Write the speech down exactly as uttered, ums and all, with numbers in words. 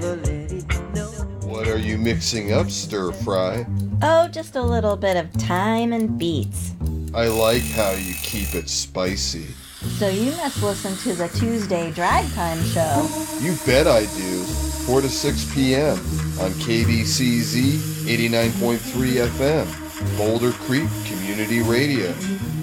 never let it know. What are you mixing up, Stir Fry? Oh, just a little bit of thyme and beets. I like how you keep it spicy. So you must listen to the Tuesday Drive Time show. You bet I do. four to six p.m. on K B C Z eighty-nine point three F M, Boulder Creek Community Radio.